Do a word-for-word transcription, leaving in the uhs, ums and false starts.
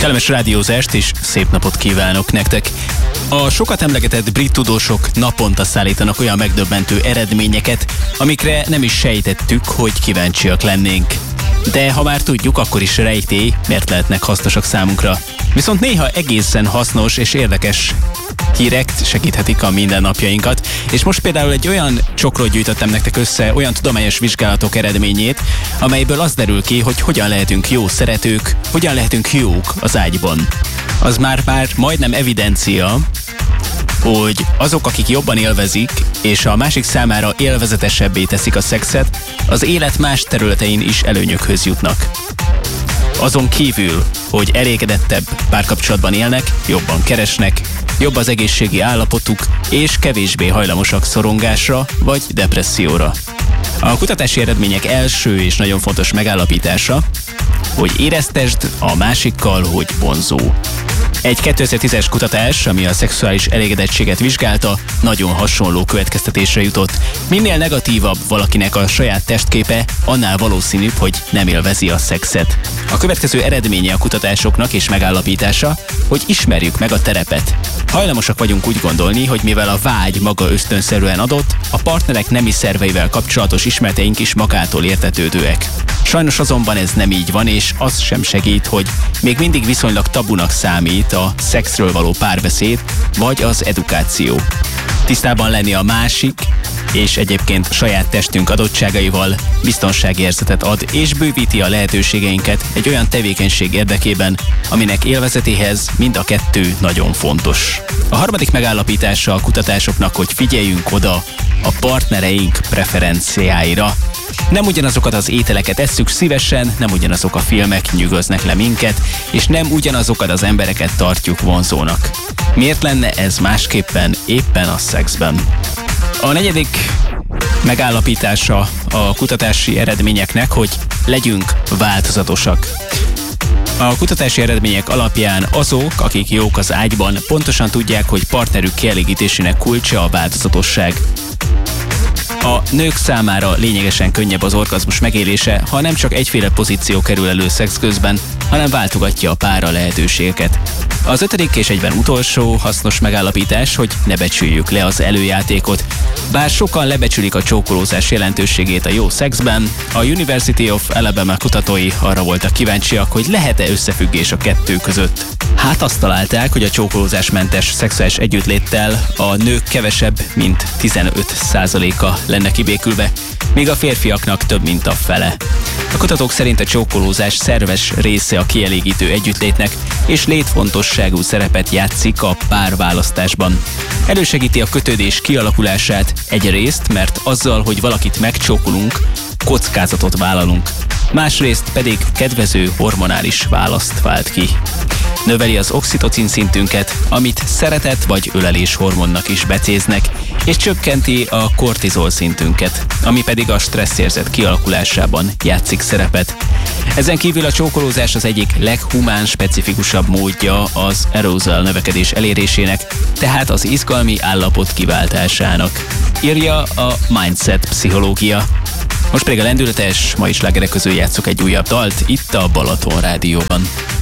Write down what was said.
Kellemes rádiózást és szép napot kívánok nektek! A sokat emlegetett brit tudósok naponta szállítanak olyan megdöbbentő eredményeket, amikre nem is sejtettük, hogy kíváncsiak lennénk. De ha már tudjuk, akkor is rejtély, mert lehetnek hasznosak számunkra. Viszont néha egészen hasznos és érdekes hírek segíthetik a mindennapjainkat, és most például egy olyan csokrot gyűjtöttem nektek össze, olyan tudományos vizsgálatok eredményét, amelyből az derül ki, hogy hogyan lehetünk jó szeretők, hogyan lehetünk jók az ágyban. Az már már majdnem evidencia, hogy azok, akik jobban élvezik, és a másik számára élvezetesebbé teszik a szexet, az élet más területein is előnyökhöz jutnak. Azon kívül, hogy elégedettebb párkapcsolatban élnek, jobban keresnek, jobb az egészségi állapotuk, és kevésbé hajlamosak szorongásra vagy depresszióra. A kutatási eredmények első és nagyon fontos megállapítása, hogy éreztesd a másikkal, hogy vonzó. Egy kétezer-tízes kutatás, ami a szexuális elégedettséget vizsgálta, nagyon hasonló következtetésre jutott. Minél negatívabb valakinek a saját testképe, annál valószínűbb, hogy nem élvezi a szexet. A következő eredménye a kutatásoknak és megállapítása, hogy ismerjük meg a terepet. Hajlamosak vagyunk úgy gondolni, hogy mivel a vágy maga ösztönszerűen adott, a partnerek nemi szerveivel kapcsolatos ismereteink is magától értetődőek. Sajnos azonban ez nem így van, és az sem segít, hogy még mindig viszonylag tabunak számít a szexről való párbeszéd, vagy az edukáció. Tisztában lenni a másik, és egyébként saját testünk adottságaival biztonságérzetet ad, és bővíti a lehetőségeinket egy olyan tevékenység érdekében, aminek élvezetéhez mind a kettő nagyon fontos. A harmadik megállapítása a kutatásoknak, hogy figyeljünk oda a partnereink preferenciáira. Nem ugyanazokat az ételeket esszük szívesen, nem ugyanazok a filmek nyűgöznek le minket, és nem ugyanazokat az embereket tartjuk vonzónak. Miért lenne ez másképpen éppen a szexben? A negyedik megállapítása a kutatási eredményeknek, hogy legyünk változatosak. A kutatási eredmények alapján azok, akik jók az ágyban, pontosan tudják, hogy partnerük kielégítésének kulcsa a változatosság. A nők számára lényegesen könnyebb az orgazmus megélése, ha nem csak egyféle pozíció kerül elő szex közben, hanem váltogatja a pára lehetőségeket. Az ötödik és egyben utolsó hasznos megállapítás, hogy ne becsüljük le az előjátékot. Bár sokan lebecsülik a csókolózás jelentőségét a jó szexben, a University of Alabama kutatói arra voltak kíváncsiak, hogy lehet-e összefüggés a kettő között. Hát azt találták, hogy a csókolózásmentes szexuális együttléttel a nők kevesebb, mint tizenöt százaléka lenne kibékülve, míg a férfiaknak több, mint a fele. A kutatók szerint a csókolózás szerves része a kielégítő együttlétnek, és létfontosságú szerepet játszik a párválasztásban. Elősegíti a kötődés kialakulását egyrészt, mert azzal, hogy valakit megcsókolunk, kockázatot vállalunk. Másrészt pedig kedvező hormonális választ vált ki. Növeli az oxitocin szintünket, amit szeretet vagy ölelés hormonnak is becéznek, és csökkenti a kortizol szintünket, ami pedig a stresszérzet kialakulásában játszik szerepet. Ezen kívül a csókolózás az egyik leghumán specifikusabb módja az arousal növekedés elérésének, tehát az izgalmi állapot kiváltásának, írja a Mindset pszichológia. Most pedig a lendületes, mai slágerek közül játszok egy újabb dalt itt a Balaton Rádióban.